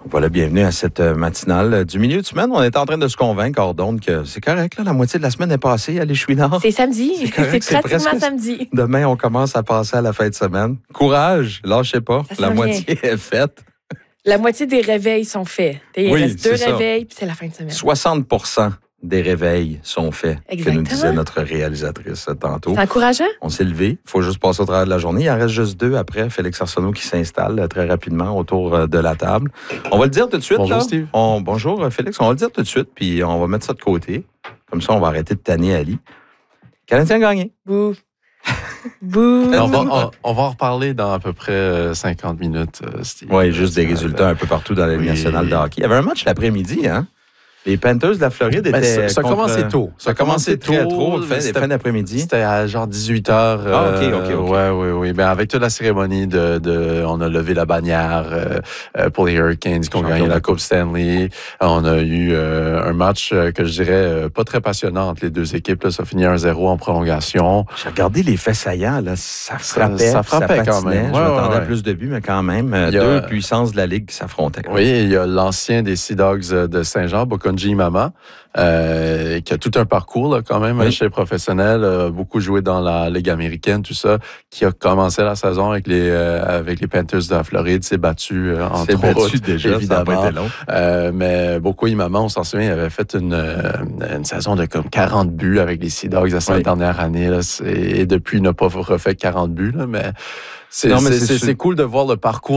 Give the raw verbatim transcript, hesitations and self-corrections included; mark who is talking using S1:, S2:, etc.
S1: Voilà, bienvenue à cette matinale du milieu de semaine. On est en train de se convaincre, hors d'onde, que c'est correct, là, la moitié de la semaine est passée à l'Échouinard.
S2: C'est samedi, c'est, correct, c'est pratiquement
S1: c'est
S2: samedi.
S1: Demain, on commence à passer à la fin de semaine. Courage, lâchez pas, la moitié vient. est faite.
S2: La moitié des réveils sont faits. Il
S1: oui,
S2: reste deux
S1: ça.
S2: réveils, puis c'est la fin de semaine.
S1: soixante pour cent des réveils sont faits,
S2: Exactement.
S1: que nous disait notre réalisatrice tantôt.
S2: C'est encourageant.
S1: On s'est levé, il faut juste passer au travers de la journée. Il en reste juste deux après. Félix Arsenault qui s'installe très rapidement autour de la table. On va le dire tout de suite.
S3: Bonjour,
S1: là.
S3: Steve.
S1: On, bonjour, Félix. On va le dire tout de suite, puis on va mettre ça de côté. Comme ça, on va arrêter de tanner Ali. Canadien gagné.
S2: Bouh. Bouh.
S3: on, va, on, on va en reparler dans à peu près cinquante minutes, Steve.
S1: Oui, juste des résultats un peu partout dans la Ligue oui. nationale de hockey. Il y avait un match l'après-midi, hein? Les Panthers de la Floride étaient.
S3: Ben, ça, ça a
S1: contre...
S3: commencé tôt.
S1: Ça a commencé très tôt, fin, fin d'après-midi.
S3: C'était à genre dix-huit heures.
S1: Ah, OK, OK, OK.
S3: Oui, oui, oui. Ben, avec toute la cérémonie, de, de, on a levé la bannière euh, pour les Hurricanes qui ont Champion gagné la Coupe Stanley. On a eu euh, un match que je dirais pas très passionnant entre les deux équipes. Là. Ça finit un zéro en prolongation.
S1: J'ai regardé les faits saillants. Là. Ça frappait. Ça,
S3: ça frappait
S1: ça
S3: quand même.
S1: Je
S3: ouais,
S1: m'attendais
S3: ouais.
S1: à plus de buts, mais quand même, il y a... deux puissances de la Ligue qui s'affrontaient.
S3: Oui, il y a l'ancien des Sea Dogs de Saint-Jean, Bokonji Mama. Euh, qui a tout un parcours là, quand même oui. chez les professionnels, euh, beaucoup joué dans la Ligue américaine, tout ça, qui a commencé la saison avec les euh, avec les Panthers de la Floride, s'est battu euh, entre
S1: autres, battu
S3: déjà, évidemment.
S1: Ça a pas été long.
S3: Euh, mais beaucoup Imama, on s'en souvient, il avait fait une, une saison de comme quarante buts avec les Sea Dogs la oui. dernière année, là, et depuis il n'a pas refait quarante buts, là, mais c'est, non, mais c'est, c'est, c'est, c'est cool de voir le parcours